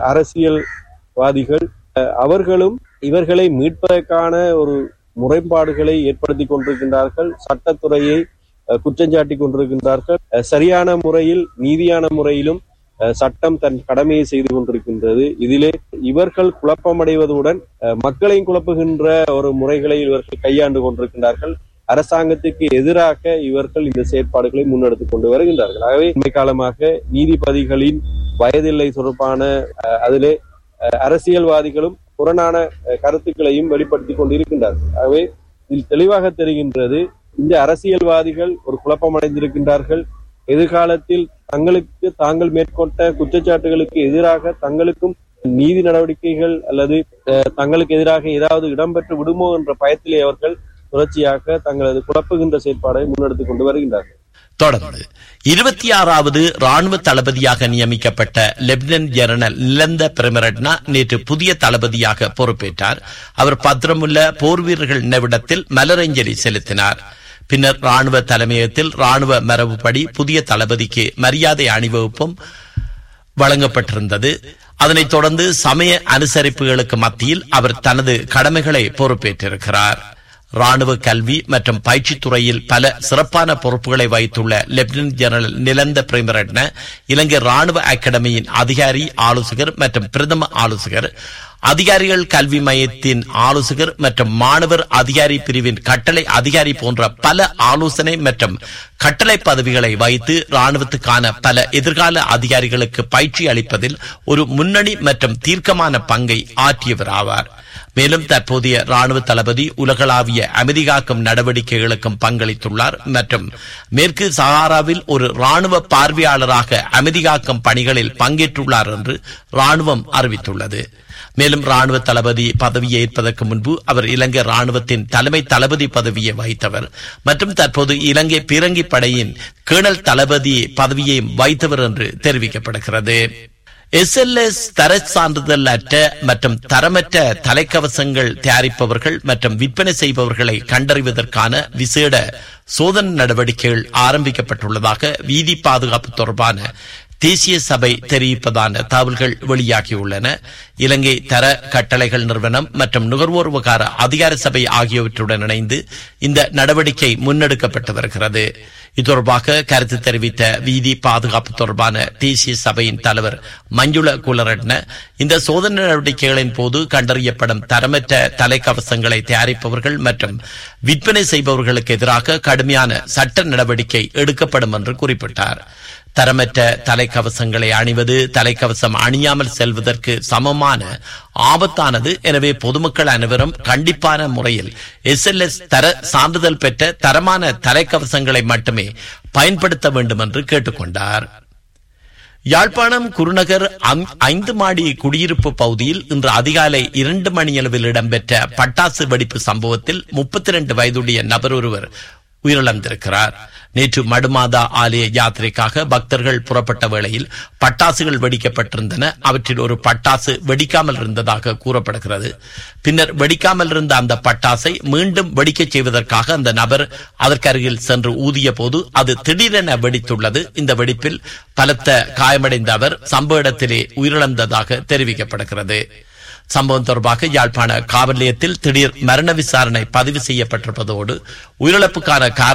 அரசியல்வாதிகள் அவர்களும் இவர்களை மீட்பதற்கான ஒரு முறைப்பாடுகளை ஏற்படுத்திக் கொண்டிருக்கின்றார்கள். சட்டத்துறையை குற்றஞ்சாட்டி கொண்டிருக்கின்றார்கள். சரியான முறையில் நீதியான முறையிலும் சட்டம் தன் கடமையை செய்து கொண்டிருக்கின்றது. இதிலே இவர்கள் குழப்பமடைவதுடன் மக்களையும் குழப்புகின்ற ஒரு முறைகளை இவர்கள் கையாண்டு கொண்டிருக்கின்றார்கள். அரசாங்கத்துக்கு எதிராக இவர்கள் இந்த செயற்பாடுகளை முன்னெடுத்துக் கொண்டு வருகின்றார்கள். ஆகவே இன்மை காலமாக நீதிபதிகளின் வயதில்லை தொடர்பான அதிலே அரசியல்வாதிகளும் புறநான கருத்துக்களையும் வெளிப்படுத்திக் கொண்டிருக்கின்றார்கள். ஆகவே இதில் தெளிவாக தெரிகின்றது, இந்த அரசியல்வாதிகள் ஒரு குழப்பமடைந்திருக்கின்றார்கள். எதிர்காலத்தில் தங்களுக்கு தாங்கள் மேற்கொண்ட குற்றச்சாட்டுகளுக்கு எதிராக தங்களுக்கும் நீதி நடவடிக்கைகள் அல்லது தங்களுக்கு எதிராக ஏதாவது இடம்பெற்று விடுமோ என்ற பயத்திலே அவர்கள் தொடர்ச்சியாக தங்களது குழப்புகின்ற செயற்பாடை முன்னெடுத்துக் கொண்டு வருகின்றார்கள். தொடர்ந்து இருபத்தி ஆறாவது ராணுவ தளபதியாக நியமிக்கப்பட்ட லெப்டினன்ட் ஜெனரல் நிலந்த பிரேமரட்ன நேற்று புதிய தளபதியாக பொறுப்பேற்றார். அவர் பத்திரமுள்ள போர் வீரர்கள் நினைவிடத்தில் மலரஞ்சலி செலுத்தினார். பின்னர் ராணுவ தலைமையகத்தில் ராணுவ மரபுப்படி புதிய தளபதிக்கு மரியாதை அணிவகுப்பும் வழங்கப்பட்டிருந்தது. அதனைத் தொடர்ந்து சமய அனுசரிப்புகளுக்கு மத்தியில் அவர் தனது கடமைகளை பொறுப்பேற்றிருக்கிறார். ராணுவ கல்வி மற்றும் பயிற்சி துறையில் பல சிறப்பான பொறுப்புகளை வகித்துள்ள லெப்டினன்ட் ஜெனரல் நிலந்த பிரேமரட்ன இலங்கை ராணுவ அகாடமியின் அதிகாரி ஆலோசகர் மற்றும் பிரதம ஆலோசகர், அதிகாரிகள் கல்வி மையத்தின் ஆலோசகர் மற்றும் மாணவர் அதிகாரி பிரிவின் கட்டளை அதிகாரி போன்ற பல ஆலோசனை மற்றும் கட்டளை பதவிகளை வகித்து ராணுவத்துக்கான பல எதிர்கால அதிகாரிகளுக்கு பயிற்சி அளிப்பதில் ஒரு முன்னணி மற்றும் தீர்க்கமான பங்கை ஆற்றியவர் ஆவார். மேலும் தற்போதைய ராணுவ தளபதி உலகளாவிய அமைதி காக்கும் நடவடிக்கைகளுக்கும் பங்களித்துள்ளார் மற்றும் மேற்கு சஹாராவில் ஒரு ராணுவ பார்வையாளராக அமைதி காக்கும் பணிகளில் பங்கேற்றுள்ளார் என்று ராணுவம் அறிவித்துள்ளது. மேலும் ராணுவ தளபதி பதவியை ஏற்பதற்கு முன்பு அவர் இலங்கை ராணுவத்தின் தலைமை தளபதி பதவியை வகித்தவர் மற்றும் தற்போது இலங்கை பீரங்கி படையின் கேர்னல் தளபதி பதவியை வகித்தவர் என்று தெரிவிக்கப்படுகிறது. எஸ் எல் எஸ் தர சான்றிதழ் அற்ற மற்றும் தரமற்ற தலைக்கவசங்கள் தயாரிப்பவர்கள் மற்றும் விற்பனை செய்பவர்களை கண்டறிவதற்கான விசேட சோதனை நடவடிக்கைகள் ஆரம்பிக்கப்பட்டுள்ளதாக வீதி பாதுகாப்பு தொடர்பான தேசிய சபை தெரிவிப்பதான தகவல்கள் வெளியாகியுள்ளன. இலங்கை தர கட்டளைகள் நிறுவனம் மற்றும் நுகர்வோர் விவகார அதிகார சபை ஆகியவற்றுடன் இணைந்து இந்த நடவடிக்கை முன்னெடுக்கப்பட்டு வருகிறது. இது தொடர்பாக கருத்து தெரிவித்த வீதி பாதுகாப்பு தொடர்பான தேசிய சபையின் தலைவர் மஞ்சுள குலரட்ன, இந்த சோதனை நடவடிக்கைகளின் போது கண்டறியப்படும் தரமற்ற தலைக்கவசங்களை தயாரிப்பவர்கள் மற்றும் விற்பனை செய்பவர்களுக்கு எதிராக கடுமையான சட்ட நடவடிக்கை எடுக்கப்படும் என்று குறிப்பிட்டார். தரமற்ற தலைக்கவசங்களை அணிவது தலைக்கவசம் அணியாமல் செல்வதற்கு சமமான ஆபத்தானது. எனவே பொதுமக்கள் அனைவரும் கண்டிப்பான முறையில் எஸ் எல் எஸ் தர சான்றிதழ் பெற்ற தரமான தலைக்கவசங்களை மட்டுமே பயன்படுத்த வேண்டும் என்று கேட்டுக்கொண்டார். யாழ்ப்பாணம் குருநகர் ஐந்து மாடி குடியிருப்பு பகுதியில் இன்று அதிகாலை இரண்டு மணியளவில் இடம்பெற்ற பட்டாசு வெடிப்பு சம்பவத்தில் முப்பத்தி இரண்டு வயதுடைய நபர் ஒருவர் உயிரிழந்திருக்கிறார். நேற்று மடுமாதா ஆலய யாத்திரைக்காக பக்தர்கள் புறப்பட்ட வேளையில் பட்டாசுகள் வெடிக்கப்பட்டிருந்தன. அவற்றில் ஒரு பட்டாசு வெடிக்காமல் இருந்ததாக கூறப்படுகிறது. பின்னர் வெடிக்காமல் இருந்த அந்த பட்டாசை மீண்டும் வெடிக்கச் செய்வதற்காக அந்த நபர் அதற்கு அருகில் சென்று ஊதிய போது அது திடீரென வெடித்துள்ளது. இந்த வெடிப்பில் பலத்த காயமடைந்த அவர் சம்பவ இடத்திலே உயிரிழந்ததாக தெரிவிக்கப்படுகிறது. சம்பவம் தொடர்பாக யாழ்ப்பாண காவல் நிலையத்தில் திடீர் மரண விசாரணை பதிவு செய்யப்பட்டிருப்பதோடு உயிரிழப்புக்கான காரணம்